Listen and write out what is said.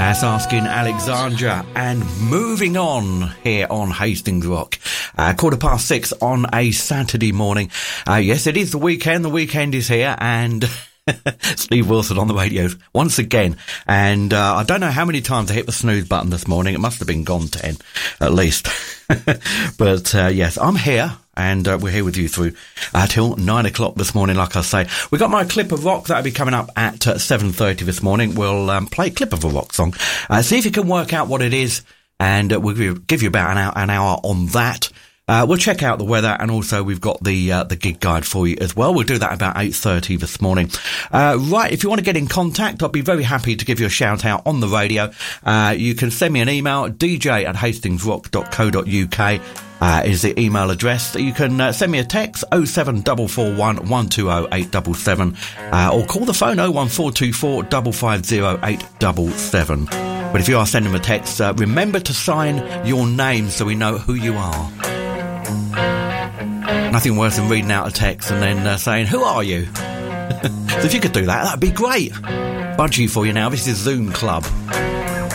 That's Asking Alexandra and moving on here on Hastings Rock. 6:15 on a Saturday morning. Yes, it is the weekend. The weekend is here, and Steve Wilson on the radio once again. And I don't know how many times I hit the snooze button this morning. It must have been gone 10 at least. But yes, I'm here. And we're here with you through till 9 o'clock this morning, like I say. We got my clip of rock that'll be coming up at 7:30 this morning. We'll play a clip of a rock song. See if you can work out what it is, and we'll give you about an hour on that. We'll check out the weather, and also we've got the gig guide for you as well. We'll do that about 8:30 this morning. Right, if you want to get in contact, I'll be very happy to give you a shout out on the radio. You can send me an email, dj@hastingsrock.co.uk. Is the email address. You can send me a text 07441 120 877 or call the phone 01424 550 877. But if you are sending a text, remember to sign your name so we know who you are. Nothing worse than reading out a text and then saying, who are you? So if you could do that, that'd be great. Budgie for you now. This is Zoom Club.